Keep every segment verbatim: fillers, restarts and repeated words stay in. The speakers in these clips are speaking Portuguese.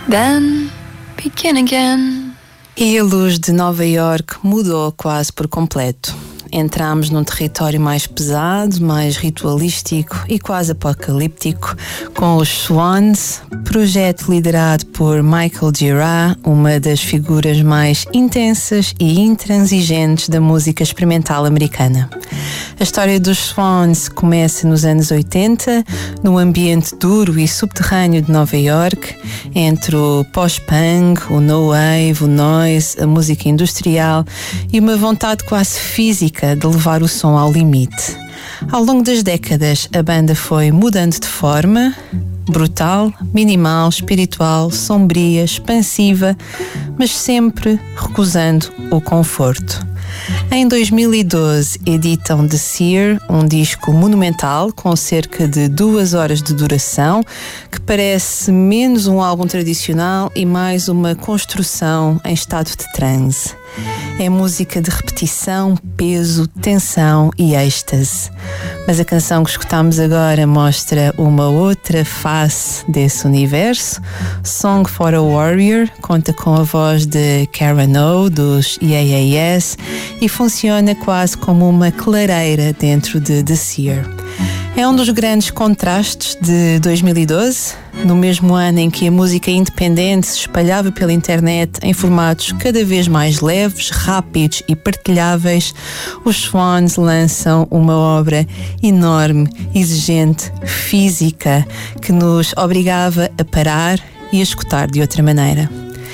Then begin again. E a luz de Nova York mudou quase por completo. Entramos num território mais pesado, mais ritualístico e quase apocalíptico, com os Swans, projeto liderado por Michael Gira, uma das figuras mais intensas e intransigentes da música experimental americana. A história dos Swans começa nos anos oitenta, num ambiente duro e subterrâneo de Nova York, entre o post-punk, o no-wave, o noise, a música industrial e uma vontade quase física de levar o som ao limite. Ao longo das décadas, a banda foi mudando de forma, brutal, minimal, espiritual, sombria, expansiva, mas sempre recusando o conforto. Em dois mil e doze editam The Seer, um disco monumental com cerca de duas horas de duração, que parece menos um álbum tradicional e mais uma construção em estado de transe. É música de repetição, peso, tensão e êxtase. Mas a canção que escutamos agora mostra uma outra face desse universo. Song for a Warrior conta com a voz de Karen O, dos E A A S, e funciona quase como uma clareira dentro de The Seer. É um dos grandes contrastes de dois mil e doze, no mesmo ano em que a música independente se espalhava pela internet em formatos cada vez mais leves, rápidos e partilháveis. Os Swans lançam uma obra enorme, exigente, física, que nos obrigava a parar e a escutar de outra maneira.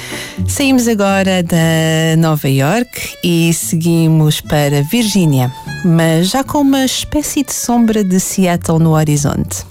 Saímos agora da Nova York e seguimos para Virgínia, mas já com uma espécie de sombra de Seattle no horizonte.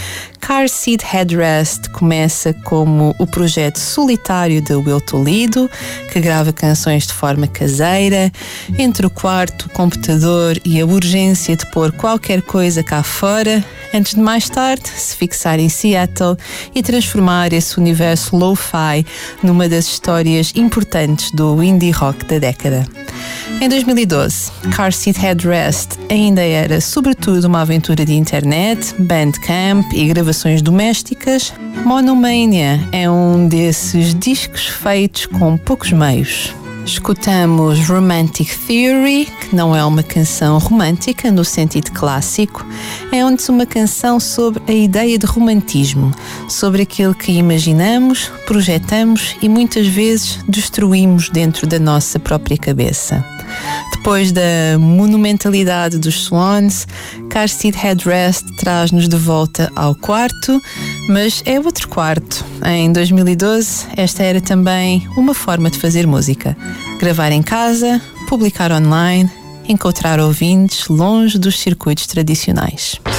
Car Seat Headrest começa como o projeto solitário de Will Toledo, que grava canções de forma caseira, entre o quarto, o computador e a urgência de pôr qualquer coisa cá fora, antes de mais tarde se fixar em Seattle e transformar esse universo lo-fi numa das histórias importantes do indie rock da década. Em dois mil e doze, Car Seat Headrest ainda era sobretudo uma aventura de internet, Bandcamp e gravações domésticas. Monomania é um desses discos feitos com poucos meios. Escutamos Romantic Theory, que não é uma canção romântica no sentido clássico, é antes uma canção sobre a ideia de romantismo, sobre aquilo que imaginamos, projetamos e muitas vezes destruímos dentro da nossa própria cabeça. Depois da monumentalidade dos Swans, Car Seat Headrest traz-nos de volta ao quarto, mas é outro quarto. Em dois mil e doze, esta era também uma forma de fazer música. Gravar em casa, publicar online, encontrar ouvintes longe dos circuitos tradicionais.